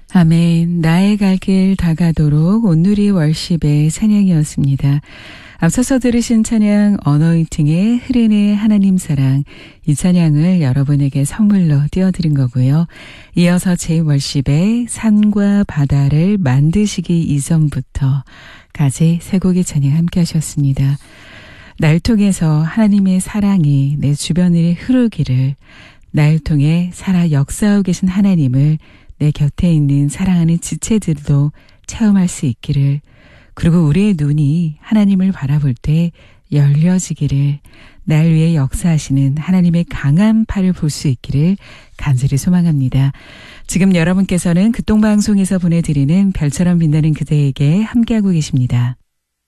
아멘. 나의 갈 길 다가도록 온누리 월십의 찬양이었습니다. 앞서서 들으신 찬양 어너인팅의 흐르는 하나님 사랑, 이 찬양을 여러분에게 선물로 띄워드린 거고요. 이어서 제이월십의 산과 바다를 만드시기 이전부터 까지 세 곡의 찬양 함께 하셨습니다. 날 통해서 하나님의 사랑이 내 주변을 흐르기를, 날 통해 살아 역사하고 계신 하나님을 내 곁에 있는 사랑하는 지체들도 체험할 수 있기를, 그리고 우리의 눈이 하나님을 바라볼 때 열려지기를, 날 위해 역사하시는 하나님의 강한 팔을 볼 수 있기를 간절히 소망합니다. 지금 여러분께서는 극동방송에서 보내드리는 별처럼 빛나는 그대에게 함께하고 계십니다.